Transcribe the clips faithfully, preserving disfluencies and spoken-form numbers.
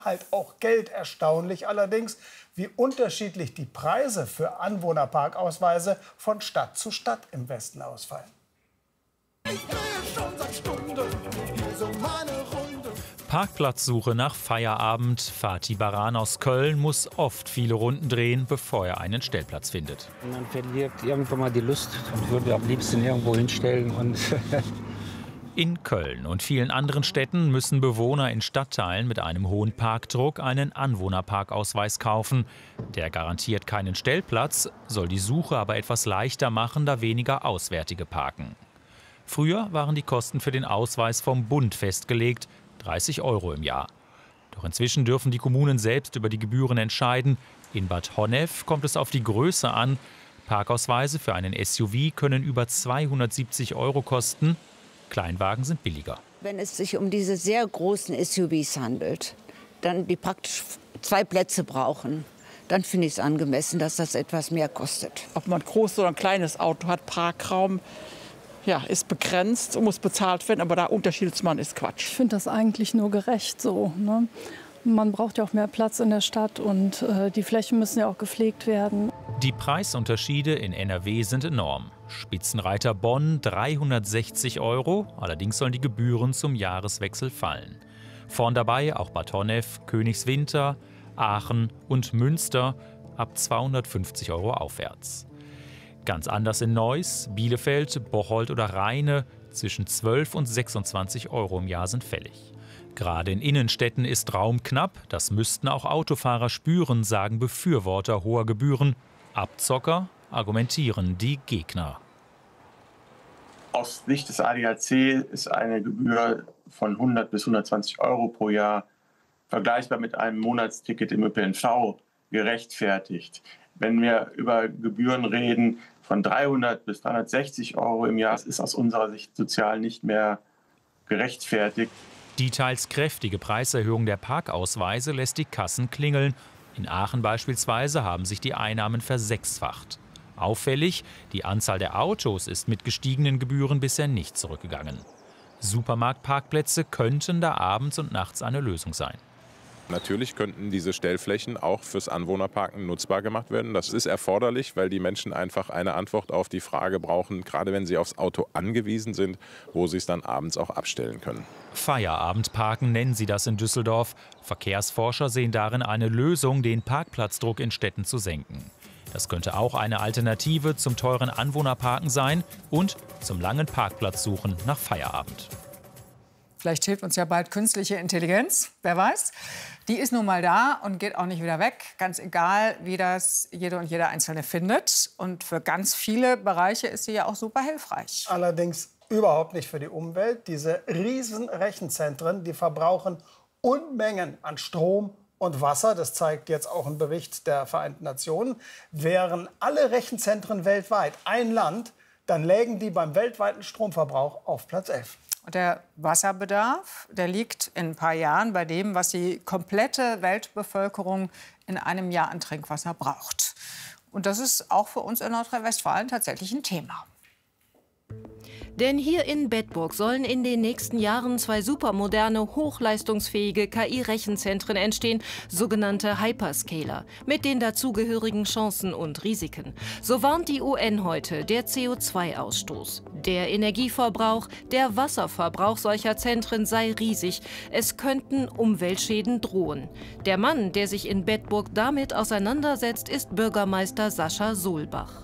Halt auch Geld. Erstaunlich allerdings, wie unterschiedlich die Preise für Anwohnerparkausweise von Stadt zu Stadt im Westen ausfallen. Ich drehe schon seit Stunden hier so meine Runde. Parkplatzsuche nach Feierabend. Fatih Baran aus Köln muss oft viele Runden drehen, bevor er einen Stellplatz findet. Man verliert irgendwann mal die Lust und würde am liebsten irgendwo hinstellen. Und In Köln und vielen anderen Städten müssen Bewohner in Stadtteilen mit einem hohen Parkdruck einen Anwohnerparkausweis kaufen. Der garantiert keinen Stellplatz, soll die Suche aber etwas leichter machen, da weniger Auswärtige parken. Früher waren die Kosten für den Ausweis vom Bund festgelegt, dreißig Euro im Jahr. Doch inzwischen dürfen die Kommunen selbst über die Gebühren entscheiden. In Bad Honnef kommt es auf die Größe an. Parkausweise für einen S U V können über zweihundertsiebzig Euro kosten. Kleinwagen sind billiger. Wenn es sich um diese sehr großen S U Vs handelt, dann die praktisch zwei Plätze brauchen, dann finde ich es angemessen, dass das etwas mehr kostet. Ob man ein großes oder ein kleines Auto hat, Parkraum ja, ist begrenzt und muss bezahlt werden, aber da unterscheidet man ist Quatsch. Ich finde das eigentlich nur gerecht so, ne? Man braucht ja auch mehr Platz in der Stadt und äh, die Flächen müssen ja auch gepflegt werden. Die Preisunterschiede in N R W sind enorm. Spitzenreiter Bonn dreihundertsechzig Euro, allerdings sollen die Gebühren zum Jahreswechsel fallen. Vorn dabei auch Bad Honnef, Königswinter, Aachen und Münster ab zweihundertfünfzig Euro aufwärts. Ganz anders in Neuss, Bielefeld, Bocholt oder Rheine, zwischen zwölf und sechsundzwanzig Euro im Jahr sind fällig. Gerade in Innenstädten ist Raum knapp, das müssten auch Autofahrer spüren, sagen Befürworter hoher Gebühren. Abzocker argumentieren die Gegner. Aus Sicht des A D A C ist eine Gebühr von hundert bis hundertzwanzig Euro pro Jahr vergleichbar mit einem Monatsticket im Ö P N V gerechtfertigt. Wenn wir über Gebühren reden von dreihundert bis dreihundertsechzig Euro im Jahr, das ist aus unserer Sicht sozial nicht mehr gerechtfertigt. Die teils kräftige Preiserhöhung der Parkausweise lässt die Kassen klingeln. In Aachen beispielsweise haben sich die Einnahmen versechsfacht. Auffällig, die Anzahl der Autos ist mit gestiegenen Gebühren bisher nicht zurückgegangen. Supermarktparkplätze könnten da abends und nachts eine Lösung sein. Natürlich könnten diese Stellflächen auch fürs Anwohnerparken nutzbar gemacht werden. Das ist erforderlich, weil die Menschen einfach eine Antwort auf die Frage brauchen, gerade wenn sie aufs Auto angewiesen sind, wo sie es dann abends auch abstellen können. Feierabendparken nennen sie das in Düsseldorf. Verkehrsforscher sehen darin eine Lösung, den Parkplatzdruck in Städten zu senken. Das könnte auch eine Alternative zum teuren Anwohnerparken sein und zum langen Parkplatzsuchen nach Feierabend. Vielleicht hilft uns ja bald künstliche Intelligenz, wer weiß. Die ist nun mal da und geht auch nicht wieder weg, ganz egal, wie das jede und jeder Einzelne findet. Und für ganz viele Bereiche ist sie ja auch super hilfreich. Allerdings überhaupt nicht für die Umwelt. Diese riesen Rechenzentren, die verbrauchen Unmengen an Strom und Wasser. Das zeigt jetzt auch ein Bericht der Vereinten Nationen. Wären alle Rechenzentren weltweit ein Land, dann lägen die beim weltweiten Stromverbrauch auf Platz elf. Und der Wasserbedarf, der liegt in ein paar Jahren bei dem, was die komplette Weltbevölkerung in einem Jahr an Trinkwasser braucht. Und das ist auch für uns in Nordrhein-Westfalen tatsächlich ein Thema. Denn hier in Bedburg sollen in den nächsten Jahren zwei supermoderne, hochleistungsfähige K I-Rechenzentren entstehen, sogenannte Hyperscaler, mit den dazugehörigen Chancen und Risiken. So warnt die U N heute der C O zwei Ausstoß. Der Energieverbrauch, der Wasserverbrauch solcher Zentren sei riesig. Es könnten Umweltschäden drohen. Der Mann, der sich in Bedburg damit auseinandersetzt, ist Bürgermeister Sascha Solbach.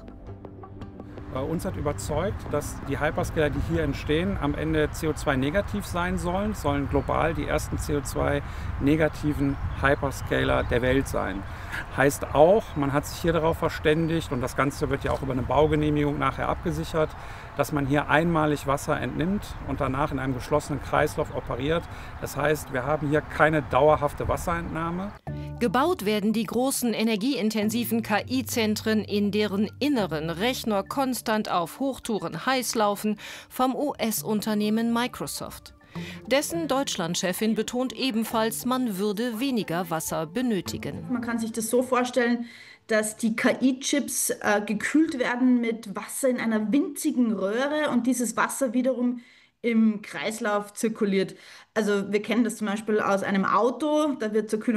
Uns hat überzeugt, dass die Hyperscaler, die hier entstehen, am Ende C O zwei negativ sein sollen. Es sollen global die ersten C O zwei negativen Hyperscaler der Welt sein. Heißt auch, man hat sich hier darauf verständigt, und das Ganze wird ja auch über eine Baugenehmigung nachher abgesichert, dass man hier einmalig Wasser entnimmt und danach in einem geschlossenen Kreislauf operiert. Das heißt, wir haben hier keine dauerhafte Wasserentnahme. Gebaut werden die großen energieintensiven K I-Zentren, in deren Inneren Rechner konstant auf Hochtouren heiß laufen, vom U S-Unternehmen Microsoft. Dessen Deutschlandchefin betont ebenfalls, man würde weniger Wasser benötigen. Man kann sich das so vorstellen, dass die K I-Chips äh, gekühlt werden mit Wasser in einer winzigen Röhre und dieses Wasser wiederum im Kreislauf zirkuliert. Also wir kennen das zum Beispiel aus einem Auto, da wird zur Kühlung